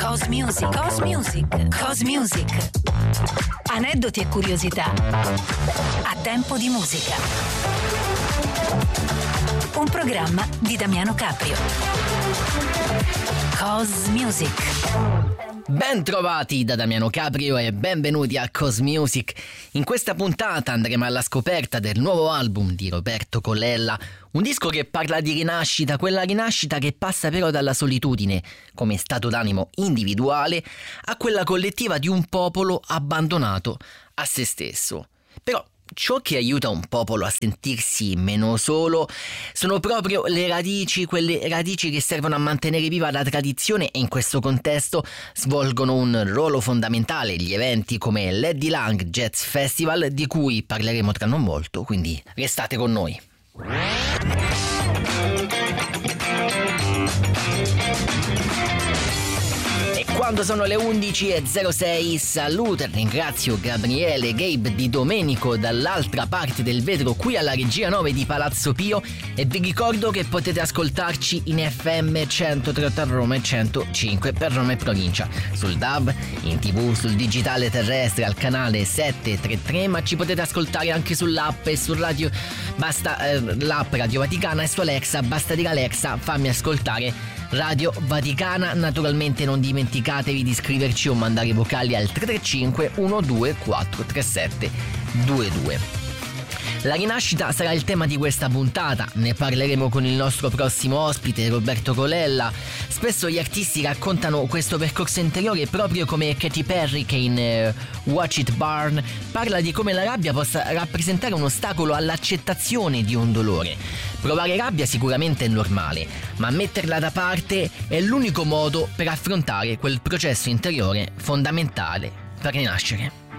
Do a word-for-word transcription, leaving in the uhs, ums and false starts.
Cos Music. Cos Music. Cos Music. Aneddoti e curiosità a tempo di musica. Un programma di Damiano Caprio. Cos Music. Ben trovati da Damiano Caprio e benvenuti a Cos Music. In questa puntata andremo alla scoperta del nuovo album di Roberto Colella, un disco che parla di rinascita, quella rinascita che passa però dalla solitudine, come stato d'animo individuale, a quella collettiva di un popolo abbandonato a se stesso. Però ciò che aiuta un popolo a sentirsi meno solo sono proprio le radici, quelle radici che servono a mantenere viva la tradizione, e in questo contesto svolgono un ruolo fondamentale gli eventi come l'Eddie Lang Jazz Festival, di cui parleremo tra non molto, quindi restate con noi. Quando sono le undici e zero sei saluto e ringrazio Gabriele Gabe Di Domenico dall'altra parte del vetro qui alla regia nove di Palazzo Pio, e vi ricordo che potete ascoltarci in F M centotré a Roma e centocinque per Roma e provincia, sul D A B, in tv, sul digitale terrestre al canale settecentotrentatré, ma ci potete ascoltare anche sull'app e sul radio, basta eh, l'app Radio Vaticana, e su Alexa basta dire Alexa fammi ascoltare Radio Vaticana. Naturalmente non dimenticatevi di scriverci o mandare vocali al tre tre cinque uno due quattro tre sette due due. La rinascita sarà il tema di questa puntata, ne parleremo con il nostro prossimo ospite Roberto Colella. Spesso gli artisti raccontano questo percorso interiore proprio come Katy Perry, che in uh, Watch It Burn parla di come la rabbia possa rappresentare un ostacolo all'accettazione di un dolore. Provare rabbia sicuramente è normale, ma metterla da parte è l'unico modo per affrontare quel processo interiore fondamentale per rinascere.